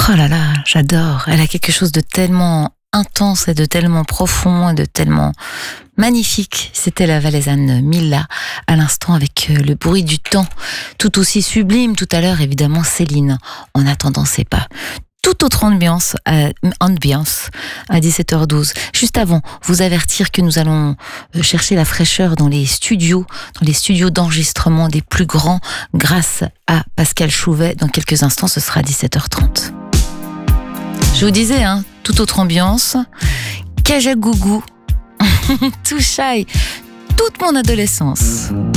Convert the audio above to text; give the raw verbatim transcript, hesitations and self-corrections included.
Oh là là, j'adore. Elle a quelque chose de tellement intense et de tellement profond et de tellement magnifique. C'était la valaisanne Milla à l'instant avec le bruit du temps. Tout aussi sublime tout à l'heure, évidemment, Céline. En attendant ses pas. Toute autre ambiance, euh, ambiance à dix-sept heures douze. Juste avant, vous avertir que nous allons chercher la fraîcheur dans les studios, dans les studios d'enregistrement des plus grands, grâce à Pascal Chouvet. Dans quelques instants, ce sera dix-sept heures trente. Je vous disais, hein, toute autre ambiance, Kajagougou, tout shy, toute mon adolescence.